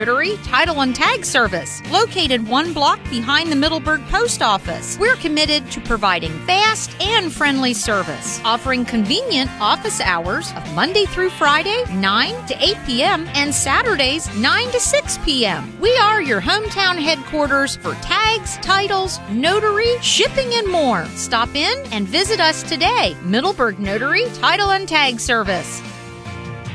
Notary, Title and Tag Service, located 1 block behind the Middleburg Post Office. We're committed to providing fast and friendly service, offering convenient office hours of Monday through Friday, 9 to 8 p.m., and Saturdays, 9 to 6 p.m. We are your hometown headquarters for tags, titles, notary, shipping, and more. Stop in and visit us today. Middleburg Notary, Title and Tag Service.